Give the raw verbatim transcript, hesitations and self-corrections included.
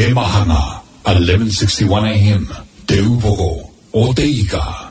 Kemahanga, eleven sixty-one A M, Te Upogo, o Te Ika.